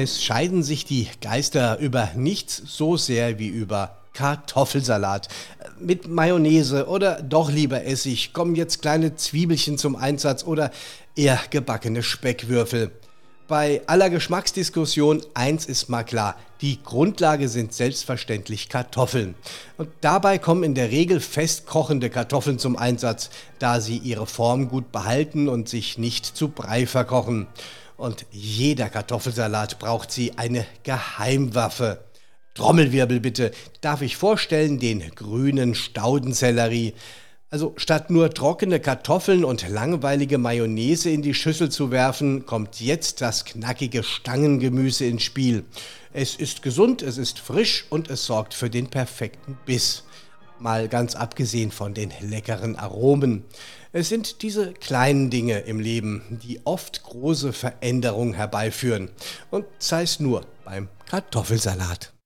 Es scheiden sich die Geister über nichts so sehr wie über Kartoffelsalat. Mit Mayonnaise oder doch lieber Essig, kommen jetzt kleine Zwiebelchen zum Einsatz oder eher gebackene Speckwürfel. Bei aller Geschmacksdiskussion, eins ist mal klar, die Grundlage sind selbstverständlich Kartoffeln. Und dabei kommen in der Regel festkochende Kartoffeln zum Einsatz, da sie ihre Form gut behalten und sich nicht zu Brei verkochen. Und jeder Kartoffelsalat braucht sie eine Geheimwaffe. Trommelwirbel bitte, darf ich vorstellen den grünen Staudensellerie. Also statt nur trockene Kartoffeln und langweilige Mayonnaise in die Schüssel zu werfen, kommt jetzt das knackige Stangengemüse ins Spiel. Es ist gesund, es ist frisch und es sorgt für den perfekten Biss. Mal ganz abgesehen von den leckeren Aromen. Es sind diese kleinen Dinge im Leben, die oft große Veränderungen herbeiführen. Und sei es nur beim Kartoffelsalat.